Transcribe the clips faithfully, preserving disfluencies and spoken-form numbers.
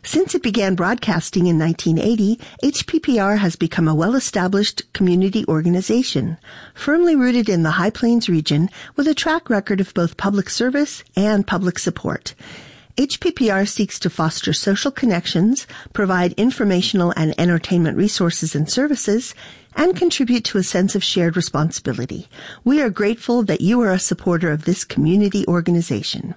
Since it began broadcasting in nineteen eighty, H P P R has become a well-established community organization, firmly rooted in the High Plains region with a track record of both public service and public support. H P P R seeks to foster social connections, provide informational and entertainment resources and services, and contribute to a sense of shared responsibility. We are grateful that you are a supporter of this community organization.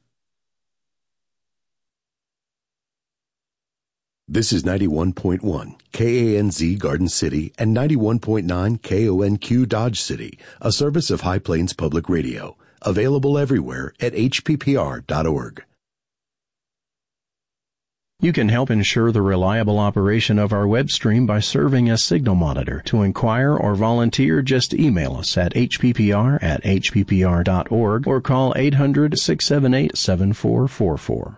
This is ninety-one point one K A N Z Garden City and ninety-one point nine K O N Q Dodge City, a service of High Plains Public Radio, available everywhere at H P P R dot org. You can help ensure the reliable operation of our web stream by serving as signal monitor. To inquire or volunteer, just email us at H P P R at H P P R dot org or call eight hundred, six seven eight, seven four four four.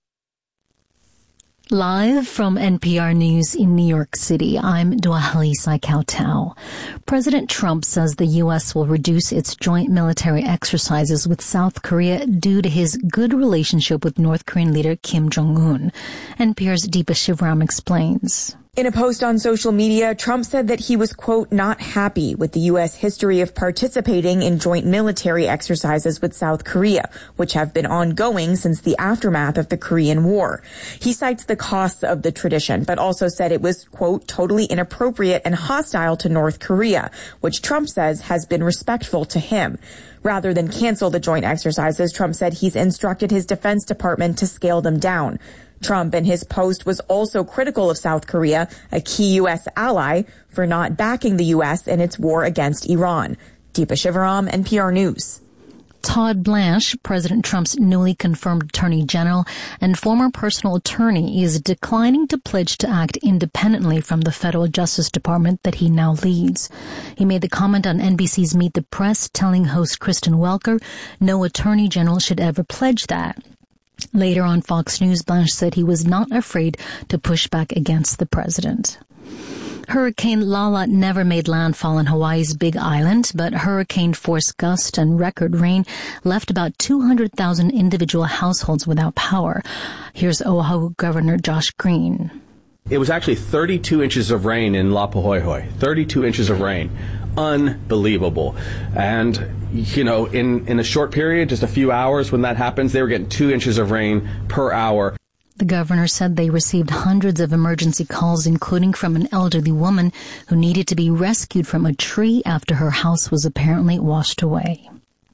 Live from N P R News in New York City, I'm Dwahali Saikautau. President Trump says the U S will reduce its joint military exercises with South Korea due to his good relationship with North Korean leader Kim Jong-un. N P R's Deepa Shivaram explains. In a post on social media, Trump said that he was, quote, not happy with the U S history of participating in joint military exercises with South Korea, which have been ongoing since the aftermath of the Korean War. He cites the costs of the tradition, but also said it was, quote, totally inappropriate and hostile to North Korea, which Trump says has been respectful to him. Rather than cancel the joint exercises, Trump said he's instructed his Defense Department to scale them down. Trump in his post was also critical of South Korea, a key U S ally, for not backing the U S in its war against Iran. Deepa Shivaram, N P R News. Todd Blanche, President Trump's newly confirmed Attorney General and former personal attorney, is declining to pledge to act independently from the Federal Justice Department that he now leads. He made the comment on N B C's Meet the Press, telling host Kristen Welker no Attorney General should ever pledge that. Later on Fox News, Blanche said he was not afraid to push back against the president. Hurricane Lala never made landfall on Hawaii's Big Island, but hurricane force gusts and record rain left about two hundred thousand individual households without power. Here's Oahu Governor Josh Green. It was actually thirty-two inches of rain in Lapahoehoe, thirty-two inches of rain. Unbelievable. And, you know, in, in a short period, just a few hours when that happens, they were getting two inches of rain per hour. The governor said they received hundreds of emergency calls, including from an elderly woman who needed to be rescued from a tree after her house was apparently washed away.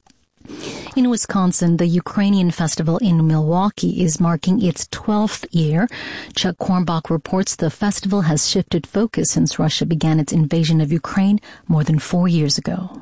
In Wisconsin, the Ukrainian festival in Milwaukee is marking its twelfth year. Chuck Kornbach reports the festival has shifted focus since Russia began its invasion of Ukraine more than four years ago.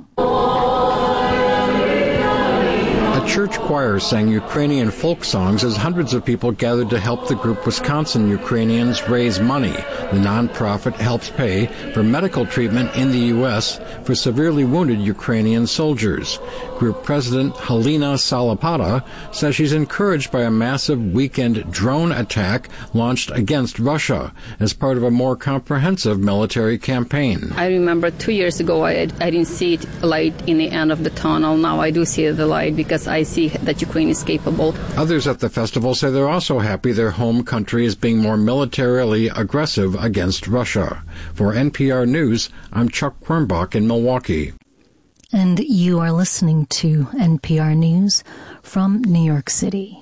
A church choir sang Ukrainian folk songs as hundreds of people gathered to help the group Wisconsin Ukrainians raise money. The nonprofit helps pay for medical treatment in the U S for severely wounded Ukrainian soldiers. Group President Halina Salapata says she's encouraged by a massive weekend drone attack launched against Russia as part of a more comprehensive military campaign. I remember two years ago I, I didn't see it light in the end of the tunnel. Now I do see the light because I see that Ukraine is capable. Others at the festival say they're also happy their home country is being more militarily aggressive against Russia. For N P R News, I'm Chuck Kornbach in Milwaukee. And you are listening to N P R News from New York City.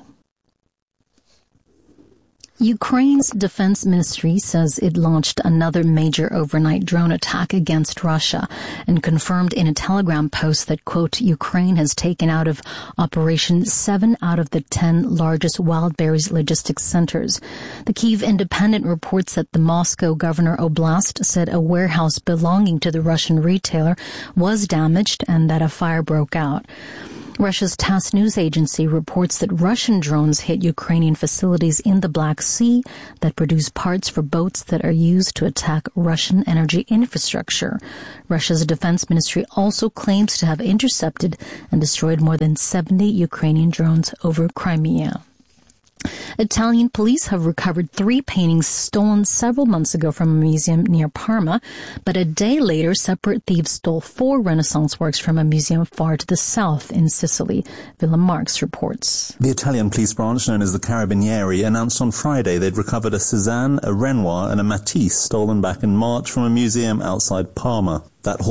Ukraine's defense ministry says it launched another major overnight drone attack against Russia and confirmed in a Telegram post that, quote, Ukraine has taken out of operation seven out of the ten largest Wildberries logistics centers. The Kyiv Independent reports that the Moscow Governor Oblast said a warehouse belonging to the Russian retailer was damaged and that a fire broke out. Russia's TASS news agency reports that Russian drones hit Ukrainian facilities in the Black Sea that produce parts for boats that are used to attack Russian energy infrastructure. Russia's defense ministry also claims to have intercepted and destroyed more than seventy Ukrainian drones over Crimea. Italian police have recovered three paintings stolen several months ago from a museum near Parma, but a day later, separate thieves stole four Renaissance works from a museum far to the south in Sicily. Willem Marx reports. The Italian police branch, known as the Carabinieri, announced on Friday they'd recovered a Cézanne, a Renoir and a Matisse stolen back in March from a museum outside Parma. That